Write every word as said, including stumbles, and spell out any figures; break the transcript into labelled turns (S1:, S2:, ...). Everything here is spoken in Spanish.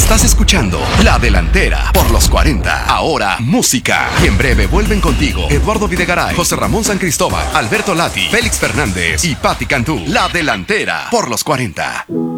S1: Estás escuchando La Delantera por los cuarenta. Ahora, música. Y en breve vuelven contigo Eduardo Videgaray, José Ramón San Cristóbal, Alberto Lati, Félix Fernández y Patti Cantú. La Delantera por los cuarenta.